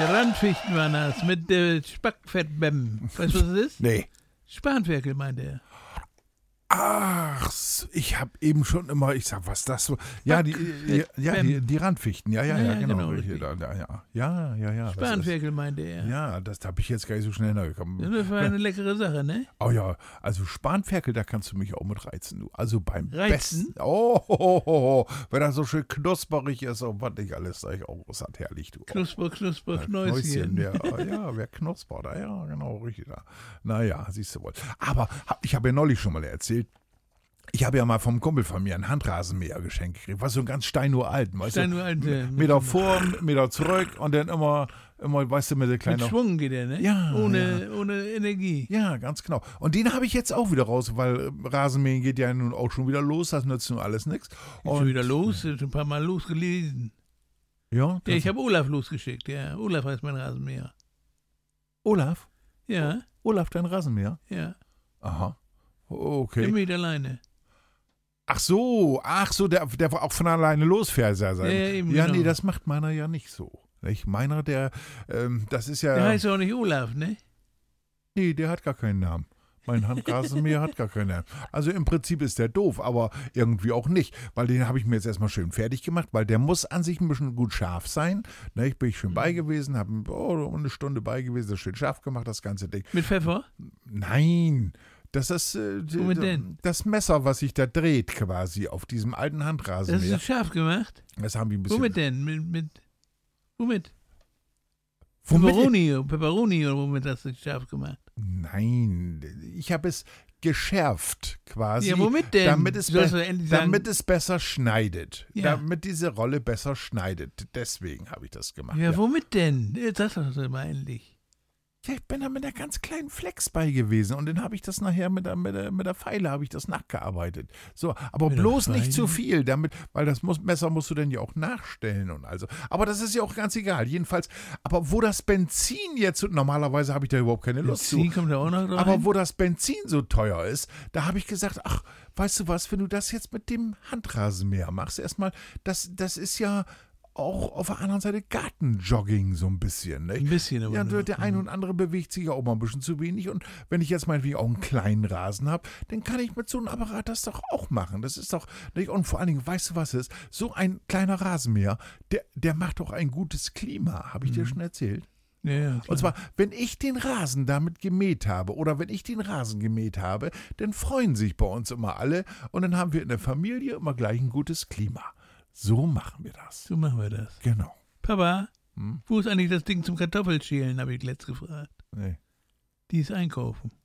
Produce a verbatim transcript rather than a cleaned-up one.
Randfichten waren das mit äh, Spackfettbämmen. Weißt du, was das ist? Nee. Spanferkel, meint er. Ach, so, ich habe eben schon immer, ich sag, was das so? Ja, die, die, ja, die, die Randfichten, ja, ja, ja, Ja, ja, genau. genau, Richtig. richtig. Da, da, ja, ja, ja, ja. das Spanferkel, meinte er. ist- Ja, das habe ich jetzt gar nicht so schnell nachgekommen. Das war eine leckere Sache, ne? Oh ja, also Spanferkel, da kannst du mich auch mit reizen, du. Also beim Reizen? besten. Oh, ho, ho, ho, wenn er so schön knusperig ist und was nicht alles, sag ich auch, ist das herrlich, du. Knusper, knusper, Ja, Knäuschen. der, ja, wer knuspert, ja, genau, richtig. Da. Naja, siehst du wohl. Aber hab- ich habe ja neulich schon mal erzählt, ich habe ja mal vom Kumpel von mir einen Handrasenmäher geschenkt gekriegt, was so ein ganz steinuralten, weißt Steinuralte, du? mit Meter so- vor, Meter zurück und dann immer, immer, weißt du, mit der Mit kleinen. Schwung geht er, ne? Ja, Ohne, ohne Energie. Ja, ganz genau. Und den habe ich jetzt auch wieder raus, weil äh, Rasenmähen geht ja nun auch schon wieder los, das nützt nun alles nichts. Ist schon Und- wieder los, ist schon ein paar Mal losgelesen. Ja, Ja, das- ich habe Olaf losgeschickt, ja. Olaf heißt mein Rasenmäher. Olaf? Ja, Olaf, dein Rasenmäher? ja. Aha. Der Okay. mäht alleine. Ach so, ach so, der, der war auch von alleine losfährt, ja, Ja, ja, eben ja genau. nee, das macht meiner ja nicht so. Nicht? Meiner, der, ähm, das ist ja, Der heißt ja auch nicht Olaf, ne? nee, der hat gar keinen Namen. Mein Handrasenmäher hat gar keinen Namen. Also im Prinzip ist der doof, aber irgendwie auch nicht, weil den habe ich mir jetzt erstmal schön fertig gemacht, weil der muss an sich ein bisschen gut scharf sein. Ne, ich bin ich schön bei gewesen, habe oh, eine Stunde bei gewesen, das schön scharf gemacht, das ganze Ding. Mit Pfeffer? Nein, das ist äh, Womit denn? das Messer, was sich da dreht quasi auf diesem alten Das Handrasenmäher. ist scharf gemacht. Das haben wir ein bisschen. Womit denn? Mit, mit, womit? Womit? Pepperoni, Pepperoni oder womit hast du es scharf gemacht? Nein, ich habe es geschärft quasi. Ja, womit denn? Damit es, Du sollst be doch endlich sagen- damit es besser schneidet. Ja. Damit diese Rolle besser schneidet. Deswegen habe ich das gemacht. Ja, Ja, womit denn? Das doch mal endlich. Ja, ich bin da mit einer ganz kleinen Flex bei gewesen und dann habe ich das nachher mit der, mit der, mit der Pfeile habe ich das nachgearbeitet. So, aber Mit der bloß nicht zu Pfeile? viel, damit, weil das muss, Messer musst du dann ja auch nachstellen und also. Aber das ist ja auch ganz egal. Jedenfalls, aber wo das Benzin jetzt, normalerweise habe ich da überhaupt keine Lust zu. Benzin kommt da auch noch rein. Aber wo das Benzin so teuer ist, da habe ich gesagt, ach, weißt du was, wenn du das jetzt mit dem Handrasenmäher machst, erstmal, das, das ist ja auch auf der anderen Seite Gartenjogging so ein bisschen. Ne? Ein bisschen, aber Ja, nur. der eine und andere bewegt sich ja auch mal ein bisschen zu wenig. Und wenn ich jetzt meinetwegen auch einen kleinen Rasen habe, dann kann ich mit so einem Apparat das doch auch machen. Das ist doch, nicht? Und vor allen Dingen, weißt du was ist? So ein kleiner Rasenmäher, der, der macht doch ein gutes Klima. Habe ich dir schon erzählt? Ja, ja, klar. Und zwar, wenn ich den Rasen damit gemäht habe oder wenn ich den Rasen gemäht habe, dann freuen sich bei uns immer alle und dann haben wir in der Familie immer gleich ein gutes Klima. So machen wir das. So machen wir das. Genau. Papa, Hm? wo ist eigentlich das Ding zum Kartoffelschälen, habe ich letzt gefragt. Nee. Die ist einkaufen.